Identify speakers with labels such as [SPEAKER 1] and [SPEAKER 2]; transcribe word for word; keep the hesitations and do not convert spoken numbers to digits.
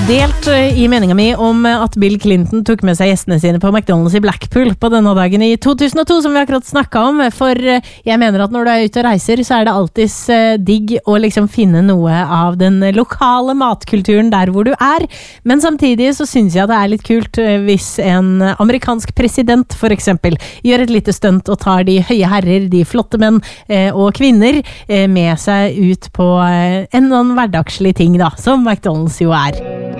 [SPEAKER 1] Delt i meningen min om at Bill Clinton tok med seg gjestene sine på McDonald's i Blackpool på denne dagen i to tusen og to, som vi akkurat snakket om, for jeg mener at når du er ute og reiser, så er det alltid digg å liksom finne noe av den lokale matkulturen der hvor du er, men samtidig så synes jeg at det er litt kult hvis en amerikansk president for eksempel gjør et lite stunt og tar de høye herrer, de flotte menn og kvinner med seg ut på en annen hverdagslig ting da, som McDonald's jo er.